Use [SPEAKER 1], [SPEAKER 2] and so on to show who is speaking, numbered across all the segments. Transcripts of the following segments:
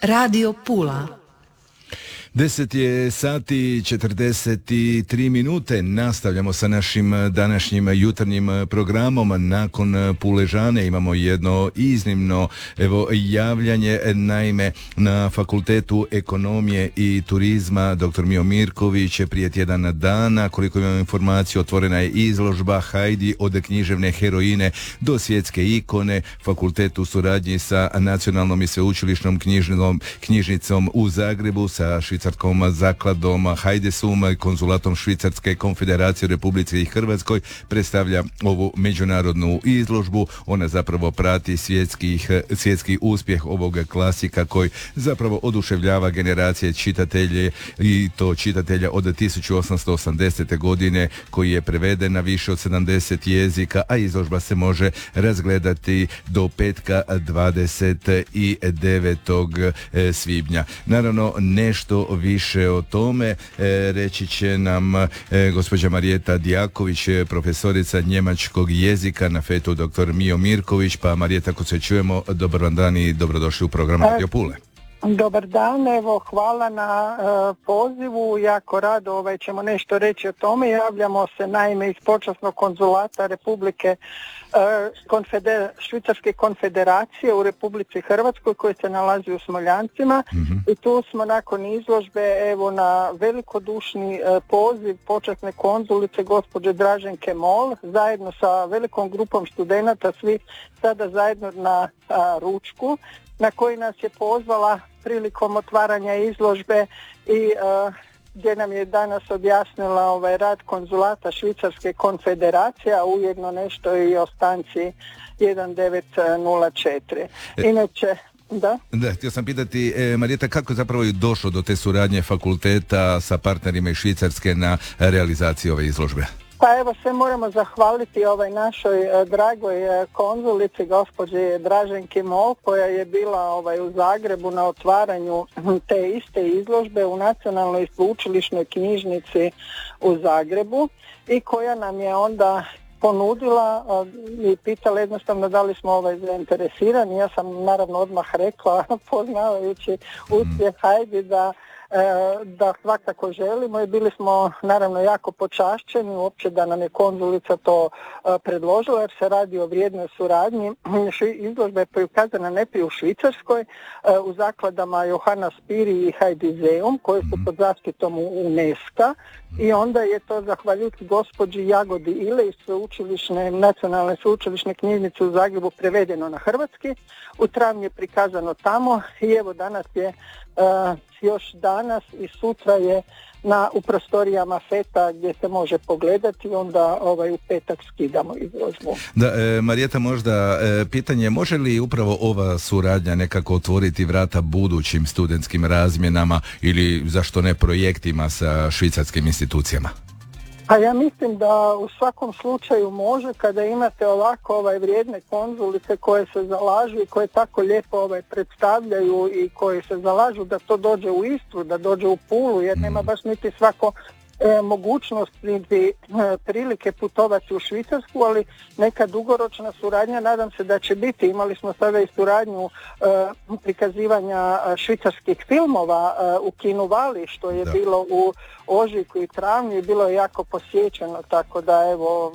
[SPEAKER 1] Radio Pula.
[SPEAKER 2] 10 je sati 43 minute. Nastavljamo sa našim današnjim jutarnjim programom. Nakon Puležane imamo jedno iznimno javljanje. Naime, na Fakultetu ekonomije i turizma dr. Mijo Mirković je prije tjedan dana, koliko imamo informaciju, otvorena je izložba Hajdi od književne heroine do svjetske ikone. Fakultet u suradnji sa Nacionalnom i sveučilišnom knjižnicom u Zagrebu, sa švicarskom zakladom Hajdesum i konzulatom Švicarske konfederacije u Republici Hrvatskoj predstavlja ovu međunarodnu izložbu. Ona zapravo prati svjetski uspjeh ovog klasika koji zapravo oduševljava generacije čitatelje, i to čitatelja od 1880. godine, koji je preveden na više od 70 jezika, a izložba se može razgledati do petka 29. svibnja. Naravno, nešto više o tome reći će nam gospođa Marijeta Djaković, profesorica njemačkog jezika na FET-u dr. Mijo Mirković. Pa Marijeta, ako se čujemo, dobar vam dan i dobrodošli u program Radio Pule.
[SPEAKER 3] Dobar dan, evo hvala na pozivu, jako rado ćemo nešto reći o tome. Javljamo se naime iz počasnog konzulata Republike Švicarske konfederacije u Republici Hrvatskoj koji se nalazi u Smoljancima i tu smo nakon izložbe na velikodušni poziv počasne konzulice gospođe Draženke Mol zajedno sa velikom grupom studenata, svi sada zajedno na ručku, na koji nas je pozvala prilikom otvaranja izložbe i gdje nam je danas objasnila rad konzulata Švicarske konfederacije, a ujedno nešto i o stanci 1904. Inače, da,
[SPEAKER 2] htio sam pitati, Marijeta, kako je zapravo i došlo do te suradnje fakulteta sa partnerima iz Švicarske na realizaciji ove izložbe?
[SPEAKER 3] Pa evo, sve moramo zahvaliti našoj dragoj konzulici gospođi Draženki Mol, koja je bila u Zagrebu na otvaranju te iste izložbe u Nacionalnoj sveučilišnoj knjižnici u Zagrebu i koja nam je onda ponudila i pitala jednostavno da li smo zainteresirani. Ja sam naravno odmah rekla, poznavajući uspjeh Hajdi, da svakako želimo i bili smo naravno jako počašćeni uopće da nam je konzulica to predložila, jer se radi o vrijednoj suradnji. Izložba je prikazana najprije u Švicarskoj u zakladama Johana Spiri i Hajdizeum koje su pod zaštitom UNESCO i onda je to zahvaljujući gospođi Jagodi Ile iz Nacionalne sveučilišne knjižnice u Zagrebu prevedeno na hrvatski. U travnju je prikazano tamo i evo danas je još danas i sutra je u prostorijama FET-a gdje se može pogledati, onda u petak skidamo izložbu.
[SPEAKER 2] Da, Marijeta, možda pitanje, može li upravo ova suradnja nekako otvoriti vrata budućim studentskim razmjenama ili zašto ne projektima sa švicarskim institucijama?
[SPEAKER 3] Pa ja mislim da u svakom slučaju može, kada imate ovako vrijedne konzulice koje se zalažu i koje tako lijepo predstavljaju i koje se zalažu da to dođe u Istru, da dođe u Pulu, jer nema baš niti svako mogućnost niti prilike putovati u Švicarsku, ali neka dugoročna suradnja nadam se da će biti. Imali smo sada i suradnju prikazivanja švicarskih filmova u Kinu Vali, što je bilo u ožujku i travnju i bilo je jako posjećeno, tako da evo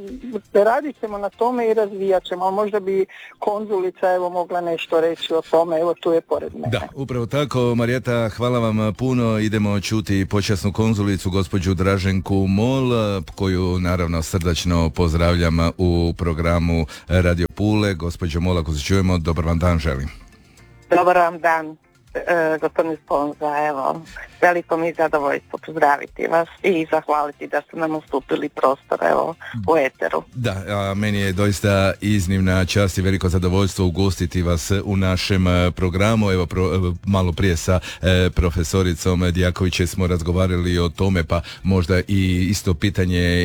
[SPEAKER 3] radit ćemo na tome i razvijat ćemo, a možda bi konzulica mogla nešto reći o tome, evo tu je pored mene.
[SPEAKER 2] Da, upravo tako. Marijeta, hvala vam puno. Idemo čuti počasnu konzulicu gospođu Draženku Mol, koju naravno srdačno pozdravljam u programu Radio Pule. Gospođo Mol, ako se čujemo, dobar vam dan želim.
[SPEAKER 4] Dobar vam dan, gospodin Sponza, evo, veliko mi je zadovoljstvo pozdraviti vas i zahvaliti da ste nam ustupili prostor, evo, u eteru.
[SPEAKER 2] Da, a meni je doista iznimna čast i veliko zadovoljstvo ugostiti vas u našem programu. Evo, malo prije sa profesoricom Djaković smo razgovarali o tome, pa možda i isto pitanje